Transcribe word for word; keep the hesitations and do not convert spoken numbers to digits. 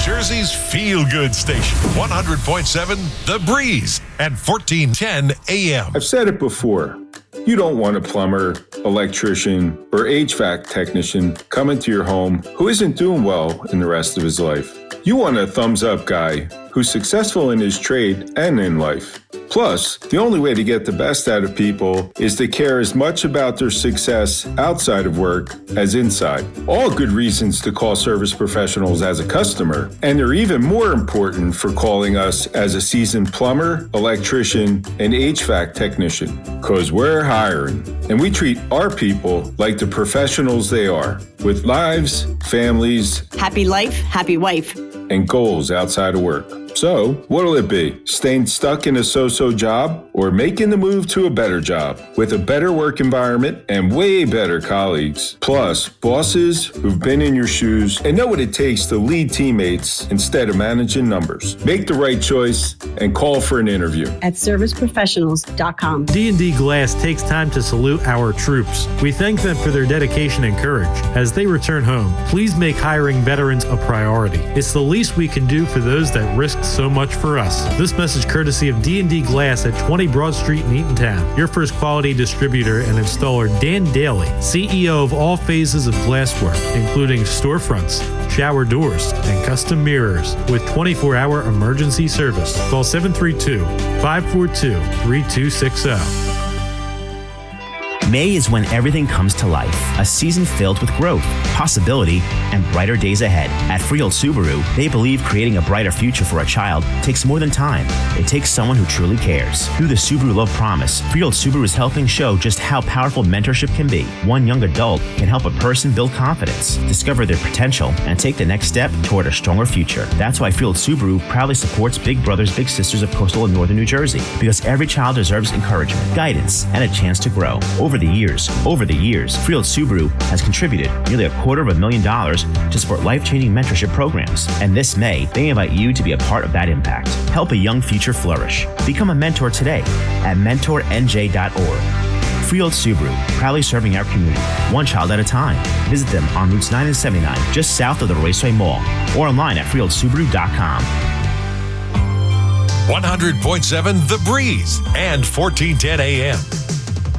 Jersey's feel-good station, one hundred point seven The Breeze and fourteen ten A M. I've said it before. You don't want a plumber, electrician, or H V A C technician coming to your home who isn't doing well in the rest of his life. You want a thumbs-up guy who's successful in his trade and in life. Plus, the only way to get the best out of people is to care as much about their success outside of work as inside. All good reasons to call Service Professionals as a customer, and they're even more important for calling us as a seasoned plumber, electrician, and H V A C technician. Because we're hiring, and we treat our people like the professionals they are, with lives, families, happy life, happy wife, and goals outside of work. So, what'll it be? Staying stuck in a so-so job or making the move to a better job with a better work environment and way better colleagues? Plus, bosses who've been in your shoes and know what it takes to lead teammates instead of managing numbers. Make the right choice and call for an interview at service professionals dot com. D and D Glass takes time to salute our troops. We thank them for their dedication and courage. As they return home, please make hiring veterans a priority. It's the least we can do for those that risk so much for us. This message courtesy of D and D Glass at twenty Broad Street in Eatontown. Your first quality distributor and installer Dan Daly, C E O of all phases of glasswork, including storefronts, shower doors, and custom mirrors with twenty-four hour emergency service. Call seven three two, five four two, three two six zero. May is when everything comes to life. A season filled with growth, possibility, and brighter days ahead. At Freehold Subaru, they believe creating a brighter future for a child takes more than time. It takes someone who truly cares. Through the Subaru Love Promise, Freehold Subaru is helping show just how powerful mentorship can be. One young adult can help a person build confidence, discover their potential, and take the next step toward a stronger future. That's why Freehold Subaru proudly supports Big Brothers Big Sisters of coastal and northern New Jersey, because every child deserves encouragement, guidance, and a chance to grow. Over the years, over the years, Freehold Subaru has contributed nearly a quarter of a million dollars to support life-changing mentorship programs. And this May, they invite you to be a part of that impact. Help a young future flourish. Become a mentor today at mentor N J dot org. Freehold Subaru, proudly serving our community, one child at a time. Visit them on routes nine and seventy-nine, just south of the Raceway Mall, or online at freehold subaru dot com. one hundred point seven The Breeze and fourteen ten A M.